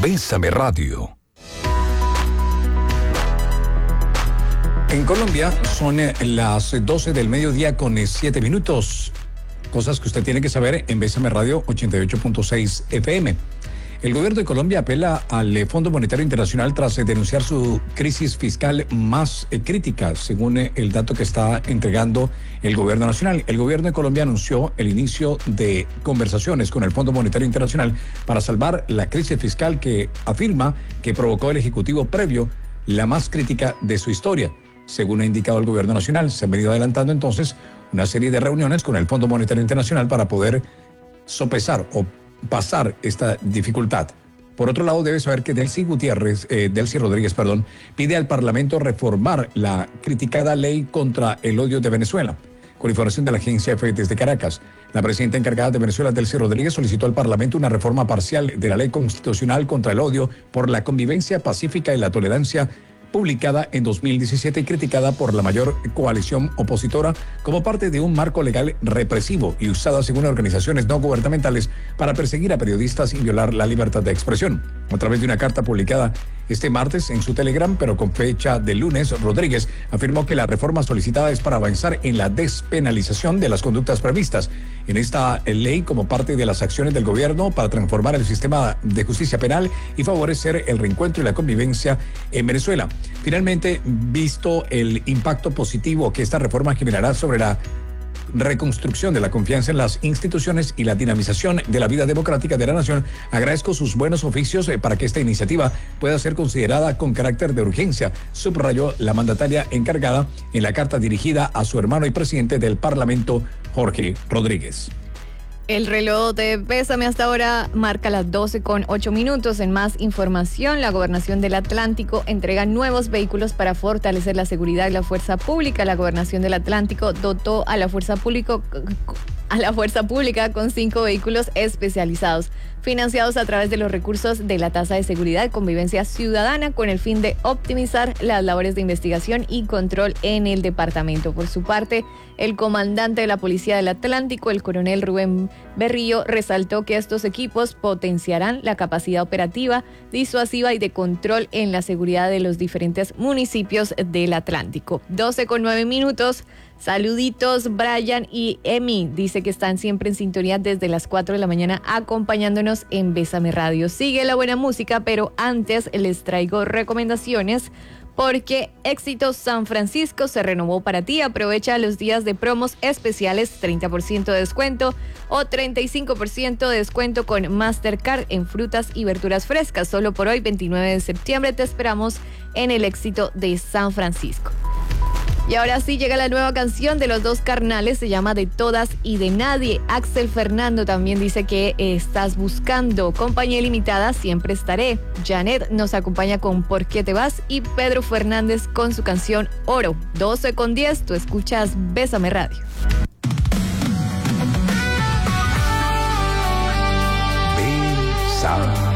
Bésame Radio. En Colombia son las 12 del mediodía con 7 minutos. Cosas que usted tiene que saber en Bésame Radio 88.6 FM. El gobierno de Colombia apela al Fondo Monetario Internacional tras denunciar su crisis fiscal más crítica, según el dato que está entregando el gobierno nacional. El gobierno de Colombia anunció el inicio de conversaciones con el Fondo Monetario Internacional para salvar la crisis fiscal que afirma que provocó el Ejecutivo previo, la más crítica de su historia. Según ha indicado el gobierno nacional, se han venido adelantando entonces una serie de reuniones con el Fondo Monetario Internacional para poder sopesar o pasar esta dificultad. Por otro lado, debe saber que Delcy Rodríguez, pide al Parlamento reformar la criticada ley contra el odio de Venezuela. Con información de la agencia EFE desde Caracas, la presidenta encargada de Venezuela, Delcy Rodríguez, solicitó al Parlamento una reforma parcial de la ley constitucional contra el odio por la convivencia pacífica y la tolerancia, publicada en 2017 y criticada por la mayor coalición opositora como parte de un marco legal represivo y usada según organizaciones no gubernamentales para perseguir a periodistas y violar la libertad de expresión. A través de una carta publicada este martes en su Telegram, pero con fecha de lunes, Rodríguez afirmó que la reforma solicitada es para avanzar en la despenalización de las conductas previstas en esta ley como parte de las acciones del gobierno para transformar el sistema de justicia penal y favorecer el reencuentro y la convivencia en Venezuela. Finalmente, visto el impacto positivo que esta reforma generará sobre la reconstrucción de la confianza en las instituciones y la dinamización de la vida democrática de la nación, agradezco sus buenos oficios para que esta iniciativa pueda ser considerada con carácter de urgencia, subrayó la mandataria encargada en la carta dirigida a su hermano y presidente del Parlamento, Jorge Rodríguez. El reloj de Bésame hasta ahora marca las 12:08. En más información, la Gobernación del Atlántico entrega nuevos vehículos para fortalecer la seguridad y la fuerza pública. La Gobernación del Atlántico dotó a la fuerza pública con 5 vehículos especializados, financiados a través de los recursos de la Tasa de Seguridad y Convivencia Ciudadana, con el fin de optimizar las labores de investigación y control en el departamento. Por su parte, el comandante de la Policía del Atlántico, el coronel Rubén Berrío, resaltó que estos equipos potenciarán la capacidad operativa, disuasiva y de control en la seguridad de los diferentes municipios del Atlántico. 12:09. Saluditos, Brian y Emi. Dice que están siempre en sintonía desde las 4 de la mañana acompañándonos en Bésame Radio. Sigue la buena música, pero antes les traigo recomendaciones porque Éxito San Francisco se renovó para ti. Aprovecha los días de promos especiales, 30% de descuento o 35% de descuento con Mastercard en frutas y verduras frescas. Solo por hoy, 29 de septiembre, te esperamos en el Éxito de San Francisco. Y ahora sí llega la nueva canción de los dos carnales, se llama De Todas y de Nadie. Axel Fernando también dice que estás buscando compañía ilimitada, siempre estaré. Janet nos acompaña con ¿Por qué te vas? Y Pedro Fernández con su canción Oro. 12:10, tú escuchas Bésame Radio. Bésame.